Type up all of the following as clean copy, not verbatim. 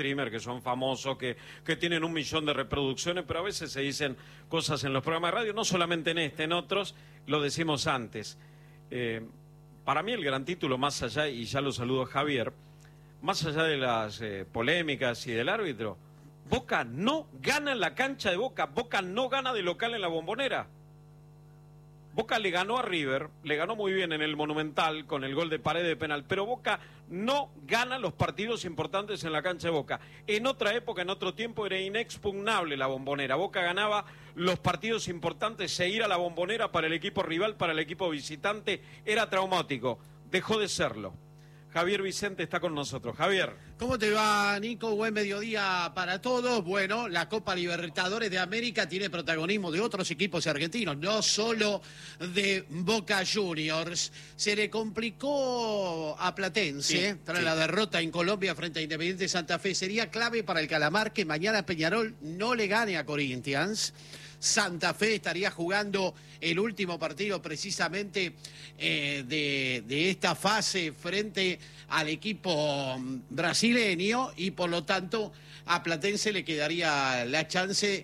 streamers que son famosos, que tienen 1 millón de reproducciones, pero a veces se dicen cosas en los programas de radio, no solamente en este, en otros, lo decimos antes. Para mí el gran título, más allá, y ya lo saludo a Javier, más allá de las polémicas y del árbitro, Boca no gana en la cancha de Boca, Boca no gana de local en la Bombonera. Boca le ganó a River, le ganó muy bien en el Monumental con el gol de Paredes de penal, pero Boca no gana los partidos importantes en la cancha de Boca. En otra época, en otro tiempo, era inexpugnable la Bombonera. Boca ganaba los partidos importantes, seguir a la Bombonera para el equipo rival, para el equipo visitante, era traumático. Dejó de serlo. Javier Vicente está con nosotros. Javier. ¿Cómo te va, Nico? Buen mediodía para todos. Bueno, la Copa Libertadores de América tiene protagonismo de otros equipos argentinos, no solo de Boca Juniors. Se le complicó a Platense tras la derrota en Colombia frente a Independiente Santa Fe. Sería clave para el Calamar que mañana Peñarol no le gane a Corinthians. Santa Fe estaría jugando el último partido precisamente de esta fase frente al equipo brasileño y por lo tanto a Platense le quedaría la chance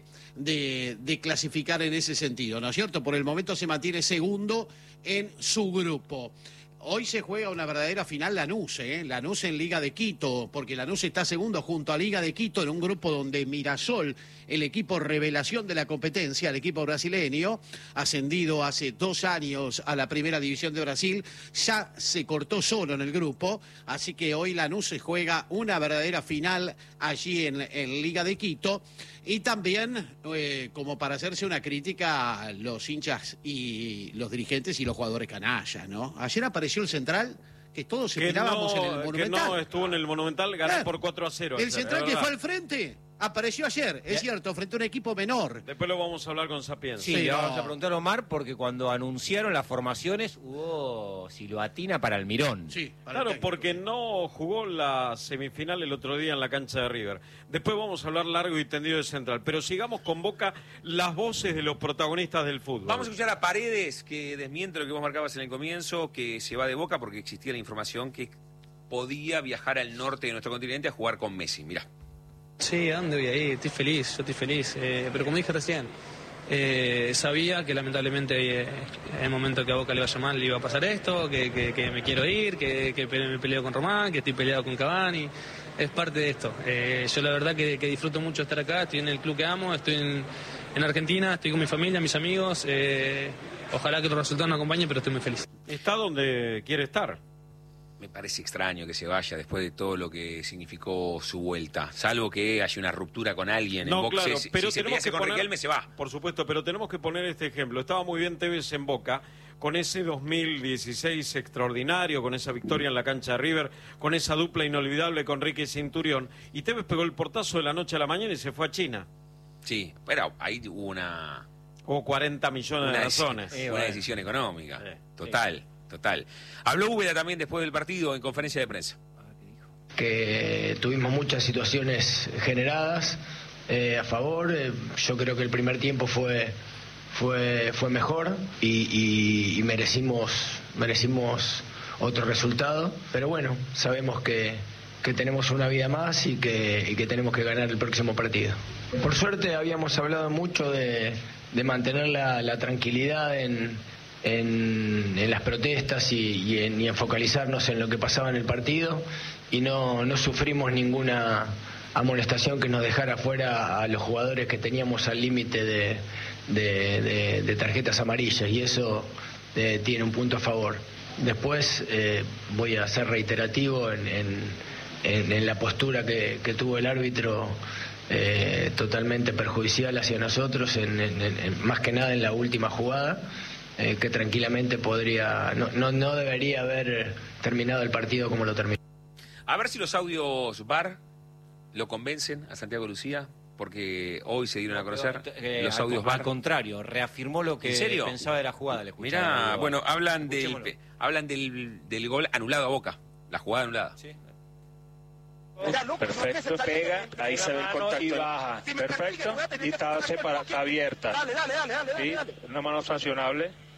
de clasificar en ese sentido, ¿no es cierto? Por el momento se mantiene segundo en su grupo. Hoy se juega una verdadera final Lanús, Lanús en Liga de Quito, porque Lanús está segundo junto a Liga de Quito en un grupo donde Mirasol, el equipo revelación de la competencia, el equipo brasileño, ascendido hace 2 años a la primera división de Brasil, ya se cortó solo en el grupo, así que hoy Lanús se juega una verdadera final allí en Liga de Quito. Y también, como para hacerse una crítica a los hinchas y los dirigentes y los jugadores canallas, ¿no? Ayer apareció el Central, que todos esperábamos en el Monumental. Que no estuvo en el Monumental, ganó por 4-0. El Central que fue al frente apareció ayer, es cierto, frente a un equipo menor. Después lo vamos a hablar con Sapienza. Sí, le vamos a preguntar a Omar, porque cuando anunciaron las formaciones hubo silbatina para Almirón. Sí, claro, porque no jugó la semifinal el otro día en la cancha de River. Después vamos a hablar largo y tendido de Central. Pero sigamos con Boca, las voces de los protagonistas del fútbol. Vamos a escuchar a Paredes, que desmiente lo que vos marcabas en el comienzo, que se va de Boca porque existía la información que podía viajar al norte de nuestro continente a jugar con Messi. Mirá. Sí, ¿a dónde voy a ir? Estoy feliz, yo estoy feliz. Pero como dije recién, sabía que lamentablemente en el momento que a Boca le vaya mal le iba a pasar esto, que me quiero ir, que me peleo con Román, que estoy peleado con Cavani. Es parte de esto. Yo la verdad que disfruto mucho estar acá, estoy en el club que amo, estoy en Argentina, estoy con mi familia, mis amigos. Ojalá que los resultados nos acompañen, pero estoy muy feliz. Está donde quiere estar. Me parece extraño que se vaya después de todo lo que significó su vuelta, salvo que haya una ruptura con alguien en Boca. Claro, pero si tenemos que con poner, Riquelme se va. Por supuesto, pero tenemos que poner este ejemplo. Estaba muy bien Tevez en Boca, con ese 2016 extraordinario, con esa victoria en la cancha de River, con esa dupla inolvidable con Ricky Cinturión, y Tevez pegó el portazo de la noche a la mañana y se fue a China. Sí, pero ahí hubo Hubo 40 millones de razones. Una decisión económica, total. Habló Úbeda también después del partido en conferencia de prensa. Que tuvimos muchas situaciones generadas a favor. Yo creo que el primer tiempo fue mejor y merecimos otro resultado. Pero bueno, sabemos que tenemos una vida más y que tenemos que ganar el próximo partido. Por suerte habíamos hablado mucho de mantener la tranquilidad en las protestas y en focalizarnos en lo que pasaba en el partido y no sufrimos ninguna amonestación que nos dejara fuera a los jugadores que teníamos al límite de tarjetas amarillas y eso tiene un punto a favor. Después voy a ser reiterativo en la postura que tuvo el árbitro, totalmente perjudicial hacia nosotros, más que nada en la última jugada. Que tranquilamente no debería haber terminado el partido como lo terminó. A ver si los audios VAR lo convencen a Santiago Lucía, porque hoy se dieron a conocer los audios VAR. Al contrario, reafirmó lo que pensaba de la jugada. Mirá, bueno, hablan del gol anulado a Boca, la jugada anulada. Sí. Perfecto, pega, ahí se ve el contacto y baja, perfecto, y está abierta. Sí, una mano sancionable.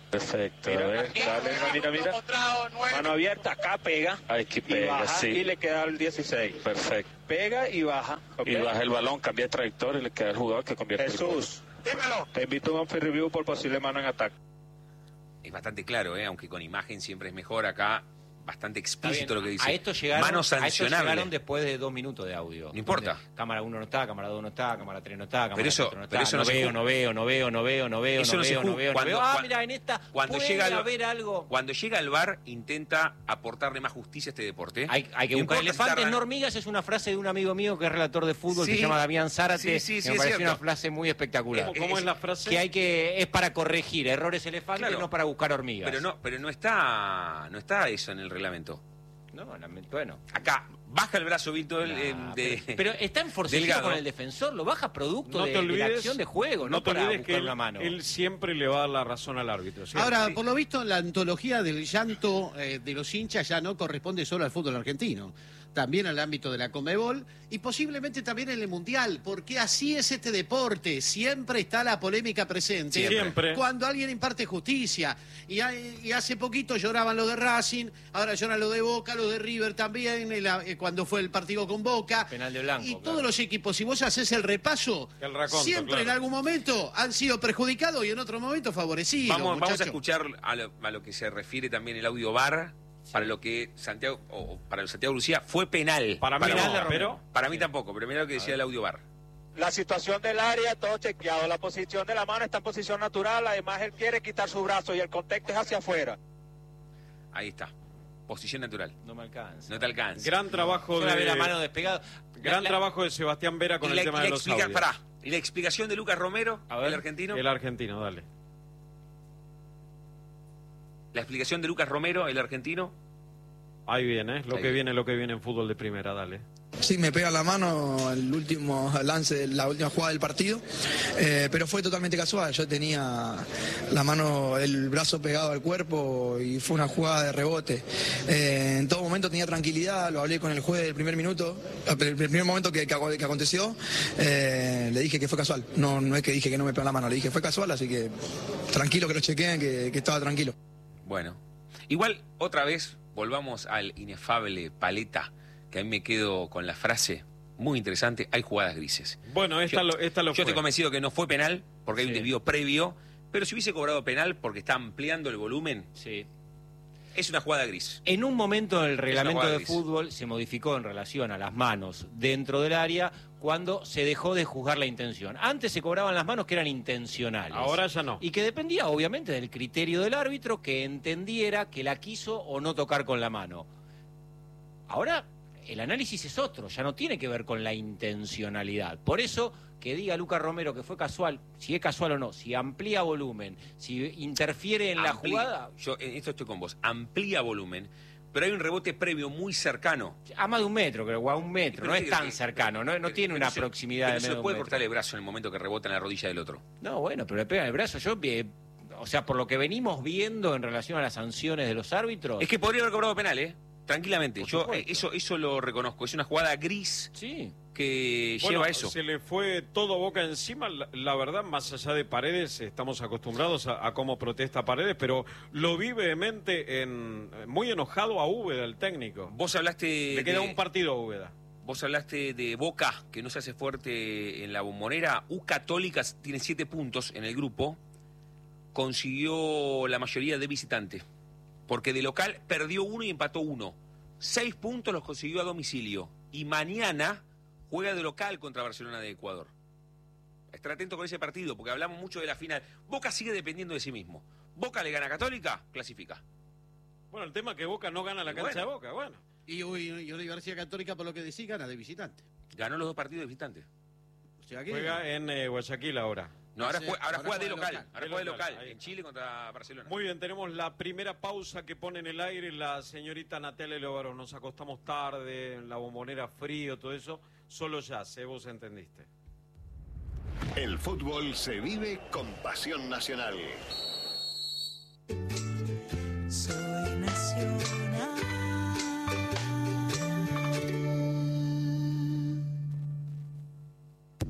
Perfecto, Mira, a ver, aquí, mira. Mano abierta, acá pega. Aquí Y pega, baja, sí. y le queda el 16. Perfecto. Pega y baja. ¿ok? Y baja el balón, cambia de trayectoria y le queda al jugador que convierte el gol. Jesús, dímelo. Te invito a un free review por posible mano en ataque. Es bastante claro, aunque con imagen siempre es mejor acá. Bastante Está explícito bien. lo que dice. A esto llegaron, Mano a esto sancionable. llegaron después de 2 minutos de audio. No importa. Donde cámara 1 no está, cámara 2 no está, cámara 3 no está, cámara Pero eso- 4 no está. pero eso no se veo, ju- no veo. Eso no se ju- cuando- Ah, cuan- mira, en esta cuando puede llega el- haber algo. Cuando llega el VAR, intenta aportarle más justicia a este deporte. Hay que No buscar importa si elefantes, tarda- no hormigas, es una frase de un amigo mío que es relator de fútbol, Sí. que se llama Damián Zárate, Sí, que me es pareció cierto. una frase muy espectacular. ¿Cómo es la frase? Que es para corregir errores elefantes, Claro. no para buscar hormigas. Pero no está eso en el reglamento. No, bueno. Acá, baja el brazo Víctor Pero está en forcejeo Delgado. con el defensor, lo baja producto No de, te olvides, de la acción de juego, no te para olvides buscar que una mano. él siempre le va a dar la razón al árbitro. ¿cierto? Ahora, por lo visto, la antología del llanto de los hinchas ya no corresponde solo al fútbol argentino, también al ámbito de la Conmebol y posiblemente también en el Mundial, porque así es este deporte, siempre está la polémica presente. Siempre. Cuando alguien imparte justicia, y hace poquito lloraban los de Racing, ahora lloran los de Boca, los de River también, cuando fue el partido con Boca. Penal de Blanco, Y claro. todos los equipos, si vos haces el repaso, El raconto, siempre claro. en algún momento han sido perjudicados y en otro momento favorecidos. Vamos a muchachos. escuchar a lo que se refiere también el audio VAR. Para lo que Santiago Lucía fue penal. Para mí vos. no, pero... Para mí tampoco, pero mira lo que decía el audio VAR. La situación del área, todo chequeado. La posición de la mano está en posición natural. Además, él quiere quitar su brazo y el contexto es hacia afuera. Ahí está. Posición natural. No me alcanza. No te alcanza. Gran trabajo Yo la vi la de... mano despegada. Gran trabajo de Sebastián Vera con el tema de los audios. Y la explicación de Lucas Romero, A ver. el argentino. El argentino, dale. La explicación de Lucas Romero, el argentino. Ahí viene, lo Ahí que viene. viene en fútbol de primera, dale. Sí, me pega la mano el último lance, la última jugada del partido, pero fue totalmente casual. Yo tenía la mano, el brazo pegado al cuerpo y fue una jugada de rebote. En todo momento tenía tranquilidad, lo hablé con el juez del primer minuto, el primer momento que aconteció, le dije que fue casual. No es que dije que no me pegó la mano, le dije fue casual, así que tranquilo que lo chequeen, que estaba tranquilo. Bueno. Igual, otra vez, volvamos al inefable Paleta, que a mí me quedo con la frase muy interesante, hay jugadas grises. Bueno, esta lo Yo fue. estoy convencido que no fue penal, porque hay un Sí. desvío previo, pero si hubiese cobrado penal porque está ampliando el volumen, Sí. es una jugada gris. En un momento el reglamento jugada de gris. fútbol se modificó en relación a las manos dentro del área cuando se dejó de juzgar la intención. Antes se cobraban las manos que eran intencionales. Ahora ya no. Y que dependía obviamente del criterio del árbitro que entendiera que la quiso o no tocar con la mano. Ahora el análisis es otro, ya no tiene que ver con la intencionalidad. Por eso que diga Lucas Romero que fue casual, si es casual o no, si amplía volumen, si interfiere en la jugada, Yo en esto estoy con vos. Amplía volumen, pero hay un rebote previo muy cercano. a más de 1 metro, creo, o a 1 metro, Pero no es que- tan que- cercano, no pero- tiene pero una se- proximidad pero de se menos le de 1 puede metro. cortar el brazo en el momento que rebota en la rodilla del otro. No, bueno, pero le pega el brazo. O sea, por lo que venimos viendo en relación a las sanciones de los árbitros. Es que podría haber cobrado penal, tranquilamente. Por Yo supuesto. eso lo reconozco. Es una jugada gris Sí. que Bueno, lleva eso. se le fue todo Boca encima. La verdad, más allá de Paredes, estamos acostumbrados a cómo protesta Paredes, pero lo vi vehemente, muy enojado a Úbeda, el técnico. Vos hablaste Le queda de- un partido a Úbeda. Vos hablaste de Boca, que no se hace fuerte en la Bombonera. U Católica tiene 7 puntos en el grupo. Consiguió la mayoría de visitante. Porque de local perdió 1 y empató 1. 6 puntos los consiguió a domicilio. Y mañana juega de local contra Barcelona de Ecuador. Estar atento con ese partido, porque hablamos mucho de la final. Boca sigue dependiendo de sí mismo. Boca le gana a Católica, clasifica. Bueno, el tema es que Boca no gana la Y cancha bueno. de Boca, bueno. Y Universidad Católica, por lo que decís, gana de visitante. Ganó los 2 partidos de visitante. O sea que... Juega en Guayaquil ahora. No, ahora, Sí, juega, ahora juega de juega local. local. Ahora De juega de local, local. ahí En está. Chile contra Barcelona. Muy bien, tenemos la primera pausa que pone en el aire la señorita Natalia Lóvaros. Nos acostamos tarde, en la Bombonera frío, todo eso. Solo ya, vos entendiste. El fútbol se vive con pasión nacional. Soy nacional.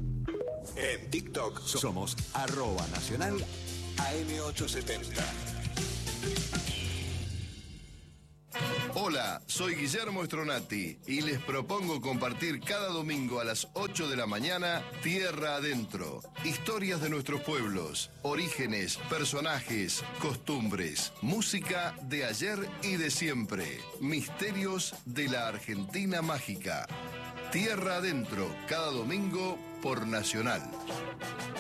En TikTok somos @nacional AM870. soy Guillermo Stronati y les propongo compartir cada domingo a las 8 de la mañana Tierra Adentro. Historias de nuestros pueblos, orígenes, personajes, costumbres, música de ayer y de siempre, misterios de la Argentina mágica. Tierra Adentro, cada domingo por Nacional.